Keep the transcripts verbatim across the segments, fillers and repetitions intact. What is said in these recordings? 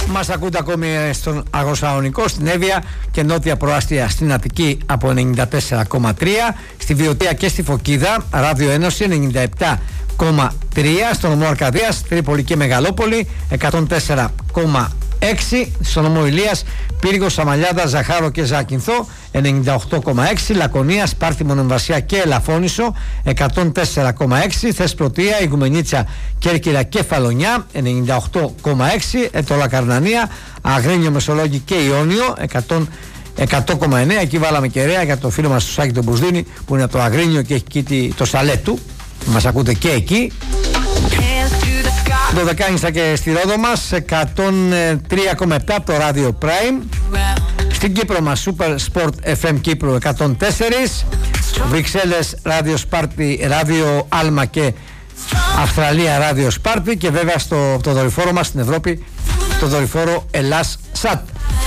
Μας ακούτε ακόμη στον Αγροσαλονικό, στην Εύβοια και νότια προάστια στην Αττική από ενενήντα τέσσερα κόμμα τρία, στη Βιωτία και στη Φωκίδα, Ράδιο Ένωση ενενήντα επτά κόμμα τρία, στο νομό Αρκαδίας, Τρίπολη και Μεγαλόπολη εκατόν τέσσερα κόμμα έξι, στο νομό Ηλίας, Πύργο, Σαμαλιάδα, Ζαχάρο και Ζάκυνθο ενενήντα οκτώ κόμμα έξι, Λακωνία, Σπάρτη, Μονεμβασιά και Ελαφώνησο εκατόν τέσσερα κόμμα έξι, Θεσπρωτεία, Ιγουμενίτσα, Κέρκυρα και Φαλονιά ενενήντα οκτώ κόμμα έξι, Ετωλα Καρνανία, Αγρίνιο, Μεσολόγγι και Ιόνιο εκατό κόμμα εννέα. Εκεί βάλαμε κεραία για το φίλο μας του Σάκη τον Μπουσδίνη που είναι από το Αγρίνιο και έχει εκεί το Σαλέ του. Μας ακούτε και εκεί. Το δεκάνιστα και στη Ρόδο μας εκατόν τρία κόμμα επτά από το ράδιο Prime. Στην Κύπρο μας Super Sport εφ εμ Κύπρο εκατόν τέσσερα, Βρυξέλλες Ράδιο Σπάρτη, Ράδιο Άλμα και Αυστραλία Ράδιο Σπάρτη, και βέβαια στο το δορυφόρο μας στην Ευρώπη, το δορυφόρο Ελλάς Σατ.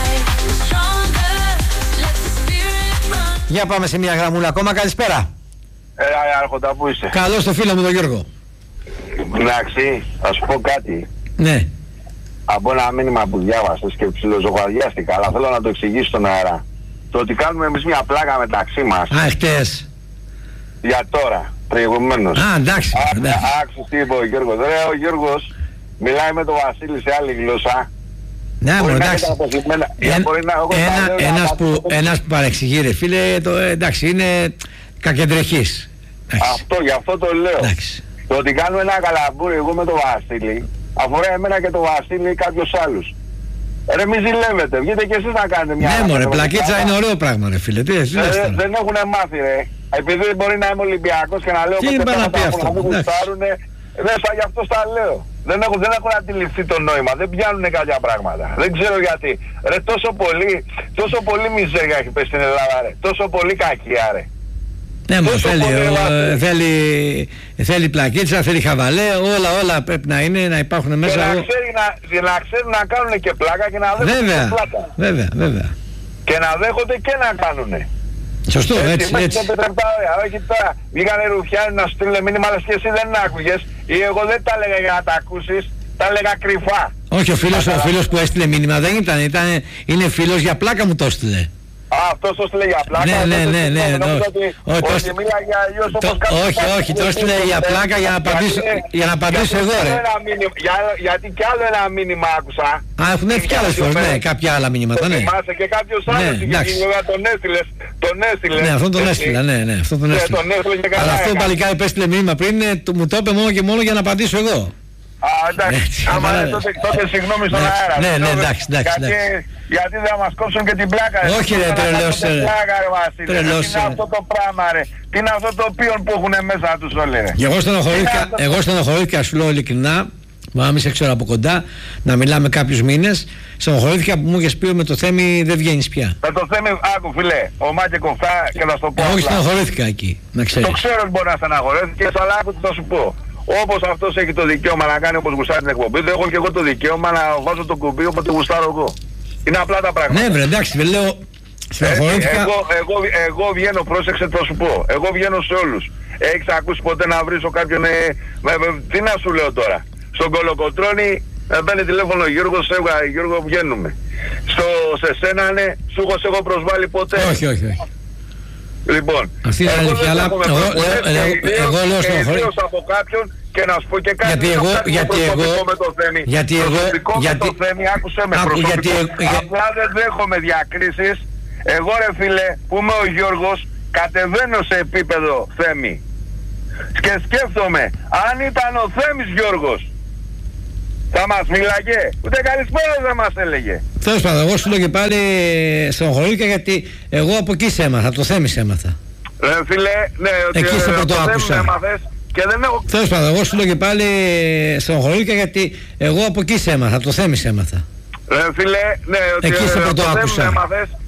Για πάμε σε μια γραμμούλα ακόμα. Καλησπέρα. Έλα, Άρχοντα, πού είσαι? Καλώς το φίλο μου τον Γιώργο. Εντάξει, θα σου πω κάτι. Ναι. Από ένα μήνυμα που διάβασες και ψιλοζωγαριάστηκα, αλλά θέλω να το εξηγήσω στον αέρα. Το ότι κάνουμε εμείς μια πλάκα μεταξύ μας. Α, χτες. Για τώρα, προηγουμένως. Α, εντάξει. Άκουσες τι είπε ο Γιώργος? Ρε, ο Γιώργος μιλάει με τον Βασίλη σε άλλη γλώσσα. Ναι, μόνο εντάξει. Ένα, ένας, που, ένας που παρεξηγεί, ρε φίλε, το, εντάξει, είναι κακεντρεχής. Αυτό, γι' αυτό το λέω. Εντάξει. Το ότι κάνουμε ένα καλαμπούρι εγώ με τον Βασίλη αφορά εμένα και τον Βασίλη ή κάποιος άλλους. Ρε, μη ζηλεύετε, βγείτε και εσείς να κάνετε μια... Ναι μωρέ, πλακίτσα είναι ωραίο πράγμα ρε φίλε. Τι, εσύ, ε, δεν έχουν μάθει ρε. Επειδή μπορεί να είμαι Ολυμπιακός και να λέω τι είναι να πει αυτό? Να μην γουστάρουνε, γι' αυτό στα λέω. Δεν έχουν, δεν έχουν αντιληφθεί το νόημα, δεν πιάνουν κάποια πράγματα. Δεν ξέρω γιατί. Ρε, τόσο πολύ, τόσο πολύ μιζέρια έχει πέσει στην Ελλάδα ρε. Τόσο πολύ κακία ρε. Ναι, μόνο θέλει, ο, θέλει, θέλει πλακίτσα, θέλει χαβαλέ, όλα όλα πρέπει να είναι, να υπάρχουν μέσα. Και να, ξέρει, να, να ξέρουν να κάνουν και πλάκα και να δέχονται βέβαια, και πλάκα. Βέβαια, βέβαια. Και να δέχονται και να κάνουνε. Σωστό, έτσι, έτσι. έτσι. Όχι τώρα, βγήκανε ρουφιάνοι να στείλουν μήνυμα, αλλά και εσύ δεν άκουγες, ή εγώ δεν τα έλεγα για να τα ακούσεις, τα έλεγα κρυφά. Όχι, ο φίλος, ο φίλος που έστειλε μήνυμα δεν ήταν, ήταν, είναι φίλος για πλάκα μου το έστειλε. Α, αυτός το έστειλε για πλάκα. Ναι, ναι, ναι, ναι. Όχι, όχι, το έστειλε για πλάκα για να απαντήσω εγώ ρε. Γιατί κι άλλο ένα μήνυμα άκουσα. Α, έχουν έρθει κι άλλες φορές, ναι, κάποια άλλα μηνύματα, ναι. Θυμάσαι και κάποιος άλλος, τον έστειλες, τον έστειλες. Ναι, αυτόν τον έστειλα, ναι, ναι, αυτόν τον έστειλα. Αλλά αυτό το παλικάρι που έστειλε μήνυμα πριν, μου το είπε μόνο και μόνο για να απαντήσω εγώ. Α, εντάξει, άμα είναι τότε, τότε συγγνώμη στον αέρα. Ναι, ναι, εντάξει, εντάξει. Γιατί, γιατί δεν μας κόψουν και την πλάκα ρε. Όχι ρε, τρελός ρε. Τι είναι αυτό το πράγμα ρε. Τι είναι αυτό το οποίο που έχουν μέσα τους όλοι ρε. Και εγώ στενοχωρήθηκα, εγώ στενοχωρήθηκα, σου λέω ειλικρινά, μα μη σε ξέρω από κοντά, να μιλάμε κάποιους μήνες. Στενοχωρήθηκα που μου είχες πει με το Θέμη δεν βγαίνεις πια. Με το Θέμη, άκου φίλε, ο Μάκε κοφτά και θα σου το πω. Εγώ στενοχωρήθηκα εκεί, να ξέρεις. Το ξέρω ότι μπορεί να στεναχωρέθηκες, αλλά άκου τι θα σου πω. Όπως αυτός έχει το δικαίωμα να κάνει όπως γουστάρει την εκπομπή, δεν έχω και εγώ το δικαίωμα να βάζω το κουμπί όποτε γουστάρω εγώ. Είναι απλά τα πράγματα. Ναι, βρε, εντάξει, δεν λέω. Στενοχωρήθηκα. Εγώ, εγώ, εγώ βγαίνω, πρόσεξε θα σου πω. Εγώ βγαίνω σε όλους. Έχεις ακούσει ποτέ να βρίσω κάποιον. Ε, με, με, τι να σου λέω τώρα. Στον Κολοκοτρώνη με παίρνει τηλέφωνο ο Γιώργος, έβγα, Γιώργο βγαίνουμε. Στο, σε σένα ναι, σου έχω σε έχω προσβάλει ποτέ. Όχι, όχι, όχι. Λοιπόν, αυτή είναι αλήθεια, αλλά εγώ λέω στενοχωρήθηκα από κάποιον. Και να σου πω και κάτι γιατί εγώ, γιατί εγώ, με το Θέμη. Γιατί εγώ, προσωπικό γιατί, με το Θέμη, άκουσε με άκου, προσωπικό. γιατί, απλά δεν δέχομαι διακρίσεις. Εγώ ρε φίλε, που είμαι ο Γιώργος, κατεβαίνω σε επίπεδο Θέμη. Και σκέφτομαι, αν ήταν ο Θέμης Γιώργος, θα μας μίλαγε. Ούτε καλησπέρα δεν μας έλεγε. Τέλος πάντων, εγώ σου λέω και πάλι στενοχωρήθηκα γιατί εγώ από εκεί σε έμαθα, από το Θέμη σε έμαθα. Ρε φίλε, ναι, ότι εκεί σε πρώτο άκουσα. Και δεν έχω... Τέλος πάντων, εγώ σου λέω και πάλι στενοχωρήθηκα γιατί εγώ από εκεί σε έμαθα, από το Θέμη σε έμαθα. Ρε φίλε, ναι, ότι εκεί σε πρώτο άκουσα.